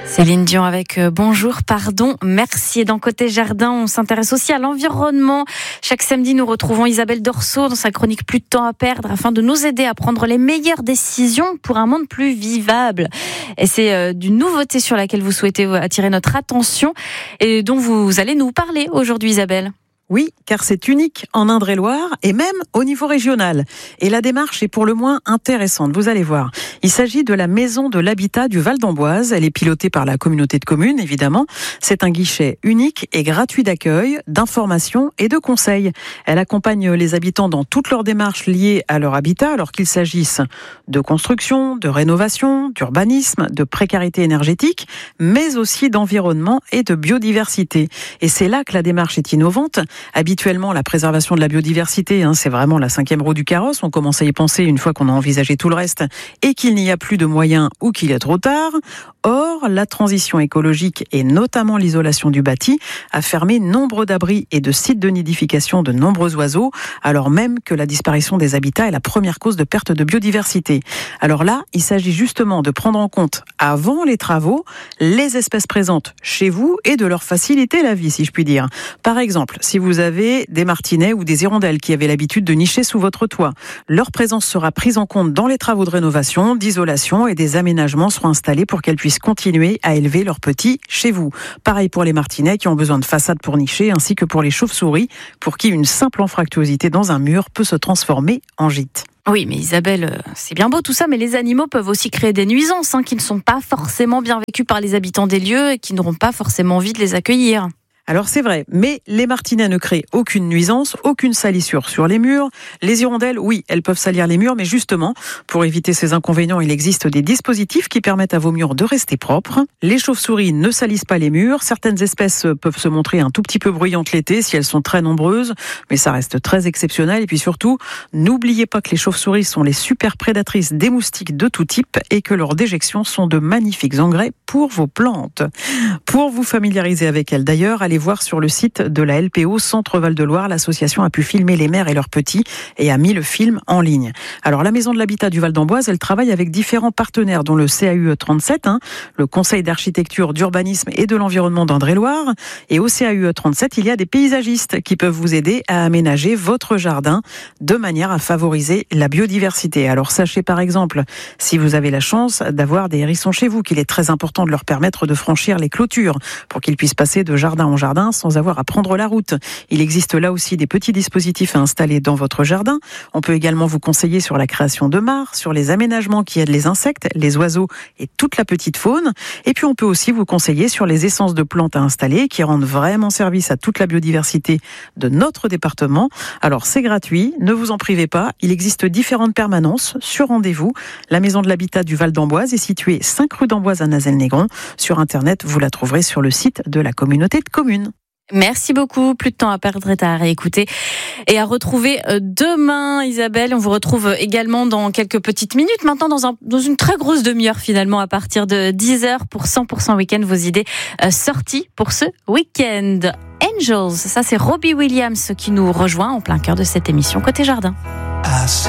Céline Dion avec Bonjour, pardon, merci. Et dans Côté Jardin, on s'intéresse aussi à l'environnement. Chaque samedi, nous retrouvons Isabelle Dorso dans sa chronique Plus de temps à perdre afin de nous aider à prendre les meilleures décisions pour un monde plus vivable. Et c'est d'une nouveauté sur laquelle vous souhaitez attirer notre attention et dont vous allez nous parler aujourd'hui, Isabelle. Oui, car c'est unique en Indre-et-Loire et même au niveau régional. Et la démarche est pour le moins intéressante, vous allez voir. Il s'agit de la Maison de l'Habitat du Val d'Amboise. Elle est pilotée par la communauté de communes, évidemment. C'est un guichet unique et gratuit d'accueil, d'information et de conseils. Elle accompagne les habitants dans toutes leurs démarches liées à leur habitat, alors qu'il s'agisse de construction, de rénovation, d'urbanisme, de précarité énergétique, mais aussi d'environnement et de biodiversité. Et c'est là que la démarche est innovante. Habituellement, la préservation de la biodiversité, c'est vraiment la 5e roue du carrosse. On commence à y penser une fois qu'on a envisagé tout le reste et qu'il n'y a plus de moyens ou qu'il est trop tard. Or, la transition écologique et notamment l'isolation du bâti a fermé nombre d'abris et de sites de nidification de nombreux oiseaux, alors même que la disparition des habitats est la première cause de perte de biodiversité. Alors là, il s'agit justement de prendre en compte, avant les travaux, les espèces présentes chez vous et de leur faciliter la vie, si je puis dire. Par exemple, si vous avez des martinets ou des hirondelles qui avaient l'habitude de nicher sous votre toit, leur présence sera prise en compte dans les travaux de rénovation, d'isolation et des aménagements seront installés pour qu'elles puissent continuer à élever leurs petits chez vous. Pareil pour les martinets qui ont besoin de façades pour nicher, ainsi que pour les chauves-souris, pour qui une simple anfractuosité dans un mur peut se transformer en gîte. Oui, mais Isabelle, c'est bien beau tout ça, mais les animaux peuvent aussi créer des nuisances qui ne sont pas forcément bien vécues par les habitants des lieux et qui n'auront pas forcément envie de les accueillir. Alors c'est vrai, mais les martinets ne créent aucune nuisance, aucune salissure sur les murs. Les hirondelles, oui, elles peuvent salir les murs, mais justement, pour éviter ces inconvénients, il existe des dispositifs qui permettent à vos murs de rester propres. Les chauves-souris ne salissent pas les murs. Certaines espèces peuvent se montrer un tout petit peu bruyantes l'été si elles sont très nombreuses, mais ça reste très exceptionnel. Et puis surtout, n'oubliez pas que les chauves-souris sont les super prédatrices des moustiques de tout type et que leurs déjections sont de magnifiques engrais pour vos plantes. Pour vous familiariser avec elles d'ailleurs, allez voir sur le site de la LPO Centre Val-de-Loire. L'association a pu filmer les mères et leurs petits et a mis le film en ligne. Alors la Maison de l'Habitat du Val d'Amboise, elle travaille avec différents partenaires dont le CAUE 37, le Conseil d'architecture, d'urbanisme et de l'environnement d'Indre-et-Loire. Et au CAUE 37, il y a des paysagistes qui peuvent vous aider à aménager votre jardin de manière à favoriser la biodiversité. Alors sachez par exemple, si vous avez la chance d'avoir des hérissons chez vous, qu'il est très important de leur permettre de franchir les clôtures pour qu'ils puissent passer de jardin en jardin sans avoir à prendre la route. Il existe là aussi des petits dispositifs à installer dans votre jardin. On peut également vous conseiller sur la création de mares, sur les aménagements qui aident les insectes, les oiseaux et toute la petite faune. Et puis on peut aussi vous conseiller sur les essences de plantes à installer qui rendent vraiment service à toute la biodiversité de notre département. Alors c'est gratuit, ne vous en privez pas. Il existe différentes permanences sur rendez-vous. La Maison de l'Habitat du Val d'Amboise est située 5 rue d'Amboise à Nazel-Négron. Sur Internet, vous la trouverez sur le site de la communauté de communes. Merci beaucoup. Plus de temps à perdre et à réécouter et à retrouver demain, Isabelle. On vous retrouve également dans quelques petites minutes. Maintenant, dans une très grosse demi-heure finalement, à partir de 10h pour 100% week-end. Vos idées sorties pour ce week-end. Angels, ça c'est Robbie Williams qui nous rejoint en plein cœur de cette émission Côté Jardin.